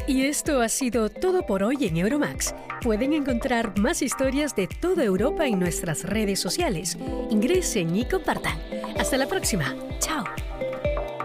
Y esto ha sido todo por hoy en Euromax. Pueden encontrar más historias de toda Europa en nuestras redes sociales. Ingresen y compartan. Hasta la próxima.